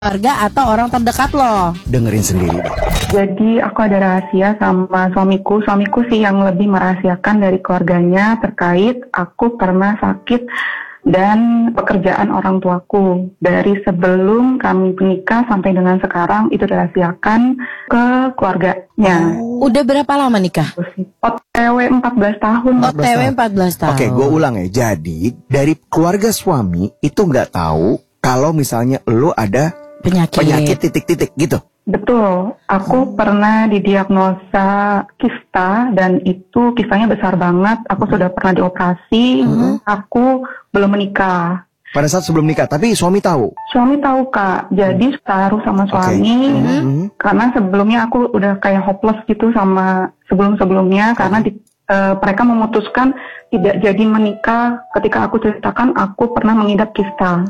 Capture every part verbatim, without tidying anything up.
keluarga atau orang terdekat lo. Dengerin sendiri deh. Jadi aku ada rahasia sama suamiku. Suamiku sih yang lebih merahasiakan dari keluarganya terkait aku pernah sakit dan pekerjaan orang tuaku. Dari sebelum kami menikah sampai dengan sekarang itu dirahasiakan ke keluarganya. Oh, udah berapa lama nikah? O T W empat belas tahun. O T W empat belas tahun. Oke, gue ulang ya. Jadi dari keluarga suami itu nggak tahu kalau misalnya lo ada Penyakit. penyakit titik-titik gitu. Betul, aku pernah didiagnosa kista dan itu kistanya besar banget. Aku sudah pernah dioperasi. Mm-hmm. Aku belum menikah. Pada saat sebelum nikah, tapi suami tahu. Suami tahu Kak, jadi taruh sama suami. Okay. Mm-hmm. Karena sebelumnya aku udah kayak hopeless gitu sama sebelum-sebelumnya. Karena di, uh, mereka memutuskan tidak jadi menikah ketika aku ceritakan aku pernah mengidap kista.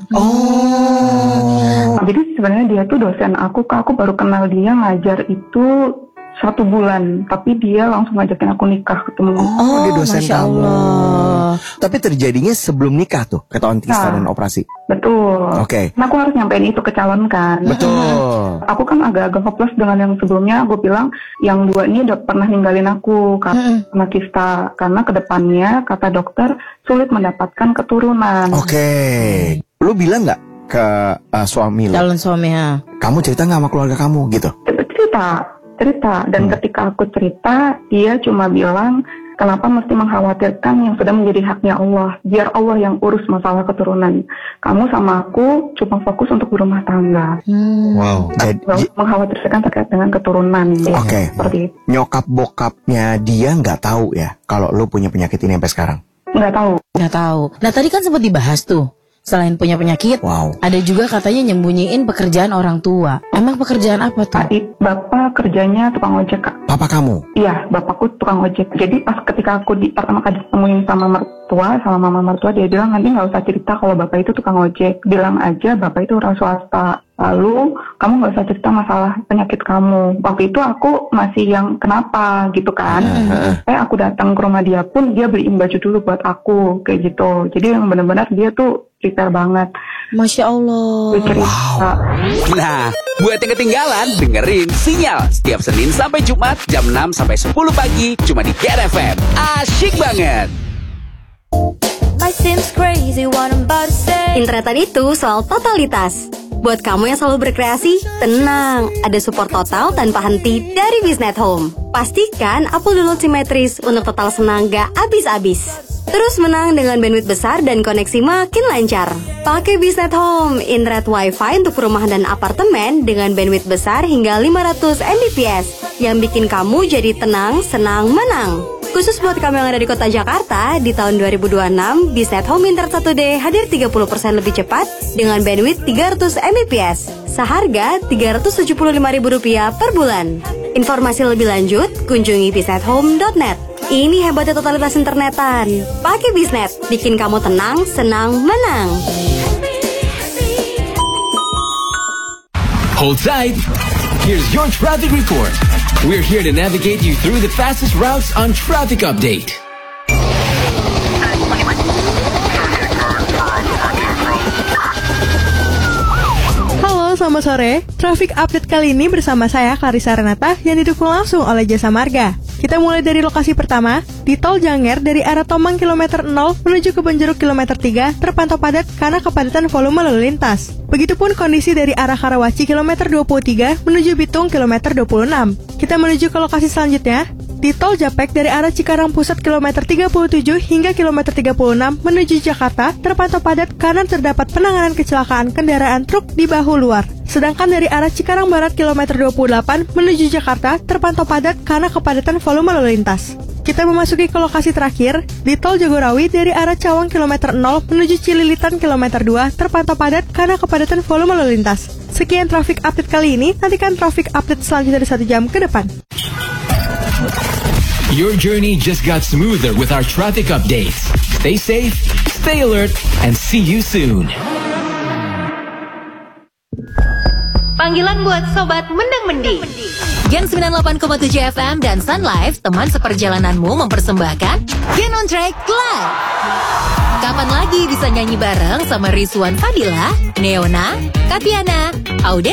Oh. Nah, jadi sebenarnya dia tuh dosen aku, Kak. Aku baru kenal dia ngajar itu satu bulan, tapi dia langsung ngajakin aku nikah ketemu. Oh, dia dosen Masya kamu. Allah. Tapi terjadinya sebelum nikah tuh, ketahuan kista Nah. dan operasi. Betul. Oke. Nah, aku harus nyampein itu ke calon kan. Betul. Aku kan agak-agak hopeless dengan yang sebelumnya. Aku bilang yang dua ini udah pernah ninggalin aku karena Mm-mm. kista. Karena kedepannya kata dokter sulit mendapatkan keturunan. Oke. Lu bilang nggak ke uh, suami lu? Calon suami ya. Kamu cerita nggak sama keluarga kamu gitu? Cerita, cerita. Dan Hmm. ketika aku cerita, dia cuma bilang, kenapa mesti mengkhawatirkan yang sudah menjadi haknya Allah? Biar Allah yang urus masalah keturunan. Kamu sama aku cuma fokus untuk berumah tangga. Hmm. Wow. Jadi Gak usah mengkhawatirkan terkait dengan keturunan. Dia Oke. Seperti itu. nyokap bokapnya dia nggak tahu ya kalau lu punya penyakit ini sampai sekarang. Nggak tahu. Nggak tahu. Nah tadi kan sempat dibahas tuh. Selain punya penyakit, Wow. ada juga katanya nyembunyiin pekerjaan orang tua. Emang pekerjaan apa tuh? Adik, bapak kerjanya tukang ojek, Kak. Papa kamu? Iya, bapakku tukang ojek. Jadi pas ketika aku di, pertama kali ditemuin sama mertua, sama mama mertua, dia bilang nanti nggak usah cerita kalau bapak itu tukang ojek. Bilang aja bapak itu orang swasta. Lalu kamu nggak usah cerita masalah penyakit kamu. Waktu itu aku masih yang kenapa gitu kan. Eh aku datang ke rumah dia pun dia beliin baju dulu buat aku kayak gitu. Jadi yang benar-benar dia tuh prepare banget. Masya Allah. Dia cerita. Nah, buat yang ketinggalan, dengerin Sinyal setiap Senin sampai Jumat jam enam sampai sepuluh pagi cuma di G R F M. Asyik banget. Internetan itu soal totalitas. Buat kamu yang selalu berkreasi, tenang, ada support total tanpa henti dari Biznet Home. Pastikan upload download simetris untuk total senang gak abis-abis. Terus menang dengan bandwidth besar dan koneksi makin lancar. Pakai Biznet Home, internet wifi untuk perumahan dan apartemen dengan bandwidth besar hingga lima ratus megabit per second yang bikin kamu jadi tenang, senang, menang. Khusus buat kamu yang ada di kota Jakarta, di tahun dua ribu dua puluh enam, Biznet Home Internet satu D hadir tiga puluh persen lebih cepat dengan bandwidth tiga ratus megabit per second, seharga tiga ratus tujuh puluh lima ribu rupiah per bulan. Informasi lebih lanjut, kunjungi biznet home dot net. Ini hebatnya totalitas internetan. Pakai Biznet, bikin kamu tenang, senang, menang. Hold tight. Here's your traffic report. We're here to navigate you through the fastest routes on Traffic Update. Halo, selamat sore. Traffic Update kali ini bersama saya, Clarissa Renata, yang didukung langsung oleh Jasa Marga. Kita mulai dari lokasi pertama, di Tol Janger dari arah Tomang kilometer nol menuju ke Benjeruk kilometer tiga terpantau padat karena kepadatan volume lalu lintas. Begitupun kondisi dari arah Karawaci kilometer dua puluh tiga menuju Bitung kilometer dua puluh enam. Kita menuju ke lokasi selanjutnya, di Tol Japek dari arah Cikarang Pusat kilometer tiga puluh tujuh hingga kilometer tiga puluh enam menuju Jakarta terpantau padat karena terdapat penanganan kecelakaan kendaraan truk di bahu luar. Sedangkan dari arah Cikarang Barat kilometer dua puluh delapan menuju Jakarta terpantau padat karena kepadatan volume lalu lintas. Kita memasuki ke lokasi terakhir, di Tol Jagorawi dari arah Cawang kilometer nol menuju Cililitan kilometer dua terpantau padat karena kepadatan volume lalu lintas. Sekian traffic update kali ini, nantikan traffic update selanjutnya dari satu jam ke depan. Your journey just got smoother with our traffic updates. Stay safe, stay alert, and see you soon. Panggilan buat Sobat Mendang-Mending. Gen sembilan puluh delapan koma tujuh F M dan Sun Life, teman seperjalananmu mempersembahkan Gen on Track Live. Kapan lagi bisa nyanyi bareng sama Rizwan Fadila, Neona, Katiana, Aude